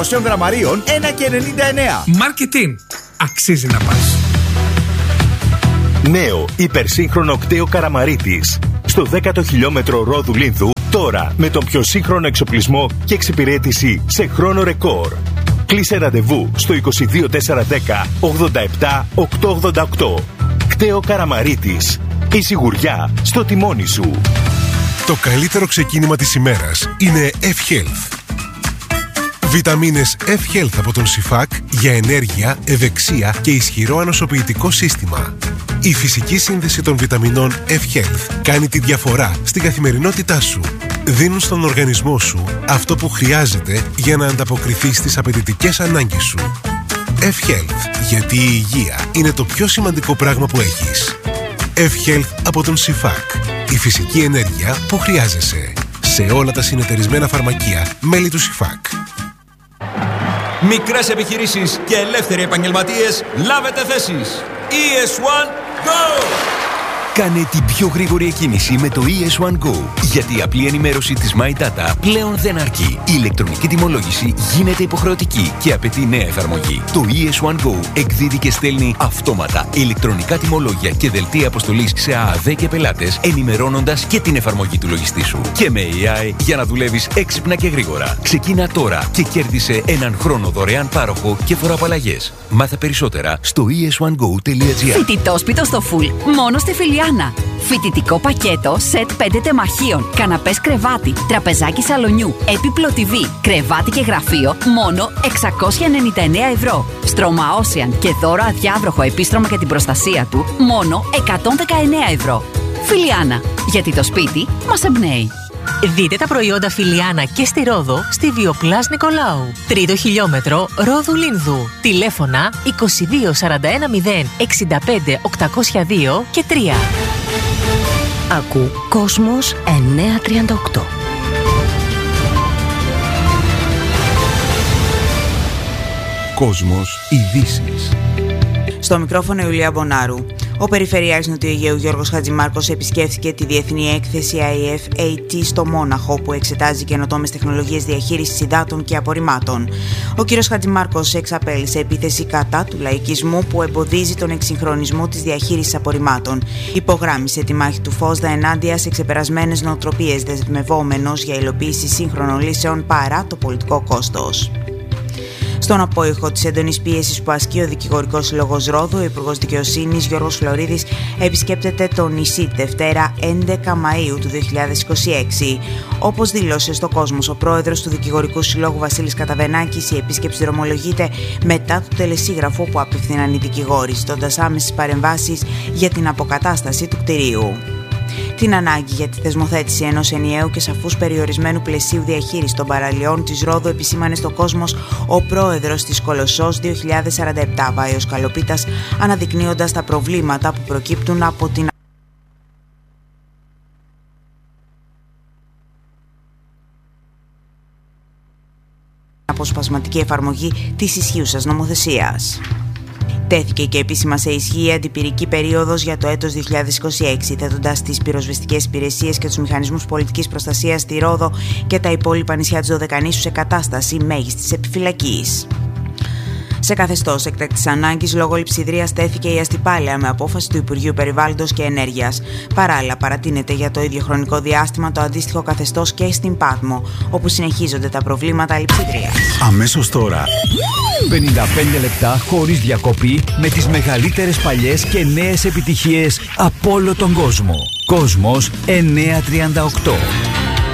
γραμμαρίων 1,99. Μάρκετιν. Αξίζει να πας. Νέο υπερσύγχρονο κτέο Καραμαρίτης. Στο 10ο χιλιόμετρο Ρόδου Λίνδου, τώρα με τον πιο σύγχρονο εξοπλισμό και εξυπηρέτηση σε χρόνο ρεκόρ. Κλείσε ραντεβού στο 22410 87 888. Κτέο Καραμαρίτης. Η σιγουριά στο τιμόνι σου. Το καλύτερο ξεκίνημα της ημέρας είναι F-Health. Βιταμίνες F-Health από τον Σιφάκ για ενέργεια, ευεξία και ισχυρό ανοσοποιητικό σύστημα. Η φυσική σύνδεση των βιταμινών F-Health κάνει τη διαφορά στην καθημερινότητά σου. Δίνουν στον οργανισμό σου αυτό που χρειάζεται για να ανταποκριθεί στις απαιτητικές ανάγκες σου. F-Health, γιατί η υγεία είναι το πιο σημαντικό πράγμα που έχεις. F-Health από τον Σιφάκ. Η φυσική ενέργεια που χρειάζεσαι. Σε όλα τα συνεταιρισμένα φαρμακεία, μέλη του Σιφάκ. Μικρές επιχειρήσεις και ελεύθεροι επαγγελματίες, λάβετε θέσεις. ES1 Go! Κάνε την πιο γρήγορη εκκίνηση με το ES1 Go. Γιατί η απλή ενημέρωση της My Data πλέον δεν αρκεί. Η ηλεκτρονική τιμολόγηση γίνεται υποχρεωτική και απαιτεί νέα εφαρμογή. Το ES1 Go εκδίδει και στέλνει αυτόματα ηλεκτρονικά τιμολόγια και δελτία αποστολής σε ΑΑΔ και πελάτες, ενημερώνοντας και την εφαρμογή του λογιστή σου. Και με AI για να δουλεύεις έξυπνα και γρήγορα. Ξεκίνα τώρα και κέρδισε έναν χρόνο δωρεάν πάροχο και φοροαπαλλαγές. Μάθε περισσότερα στο es1go.gr. Φοιτητόσπιτο στο Full, μόνο στη Φιλιάνα. Φοιτητικό πακέτο, σετ 5 τεμαχίων, καναπές κρεβάτι, τραπεζάκι σαλονιού, έπιπλο TV, κρεβάτι και γραφείο, μόνο 699 ευρώ. Στρώμα Ocean και δώρο αδιάβροχο επίστρωμα για την προστασία του, μόνο 119 ευρώ. Φιλιάνα, γιατί το σπίτι μας εμπνέει. Δείτε τα προϊόντα Φιλιάνα και στη Ρόδο στη Βιοπλάς Νικολάου. 3ο χιλιόμετρο Ρόδου Λίνδου. Τηλέφωνα 22 41 0 65 802 και 3. Ακού Κόσμος 938. Κόσμος ειδήσεις. Στο μικρόφωνο Ιουλία Μπονάρου. Ο Περιφερειάρχης Νοτιοαιγαίου Γιώργος Χατζημάρκος επισκέφθηκε τη Διεθνή Έκθεση IFAT στο Μόναχο, που εξετάζει καινοτόμες τεχνολογίες διαχείρισης υδάτων και απορριμμάτων. Ο κ. Χατζημάρκος εξαπέλυσε επίθεση κατά του λαϊκισμού που εμποδίζει τον εξυγχρονισμό της διαχείρισης απορριμμάτων. Υπογράμμισε τη μάχη του Φόσδα ενάντια σε ξεπερασμένες νοοτροπίες, δεσμευόμενος για υλοποίηση σύγχρονων λύσεων παρά το πολιτικό κόστος. Στον απόϊχο της έντονης πίεσης που ασκεί ο Δικηγορικός Σύλλογος Ρόδου, ο Υπουργός Δικαιοσύνης Γιώργος Φλωρίδης επισκέπτεται το νησί τη Δευτέρα 11 Μαΐου του 2026. Όπως δήλωσε στο Κόσμος ο πρόεδρος του Δικηγορικού Συλλόγου Βασίλης Καταβενάκης, η επίσκεψη δρομολογείται μετά το τελεσίγραφο που απευθύναν οι δικηγόροι, ζητώντας άμεσες παρεμβάσεις για την αποκατάσταση του κτηρίου. Την ανάγκη για τη θεσμοθέτηση ενός ενιαίου και σαφούς περιορισμένου πλαισίου διαχείρισης των παραλιών της Ρόδου επισήμανε στο Κόσμος ο πρόεδρος της Κολοσσός 2047, Βάιος Καλοπίτας, αναδεικνύοντας τα προβλήματα που προκύπτουν από την αποσπασματική εφαρμογή της ισχύουσας νομοθεσίας. Τέθηκε και επίσημα σε ισχύ η αντιπυρική περίοδος για το έτος 2026, θέτοντας τις πυροσβεστικές υπηρεσίες και τους μηχανισμούς πολιτικής προστασίας στη Ρόδο και τα υπόλοιπα νησιά της Δωδεκανήσου σε κατάσταση μέγιστης επιφυλακής. Σε καθεστώς έκτακτης ανάγκης λόγω λειψιδρίας τέθηκε η αστυπάλαια με απόφαση του Υπουργείου Περιβάλλοντος και Ενέργειας. Παράλληλα, παρατείνεται για το ίδιο χρονικό διάστημα το αντίστοιχο καθεστώς και στην Πάτμο, όπου συνεχίζονται τα προβλήματα λειψιδρίας. Αμέσως τώρα, 55 λεπτά χωρίς διακοπή με τις μεγαλύτερες παλιές και νέες επιτυχίες από όλο τον κόσμο. Κόσμος 938.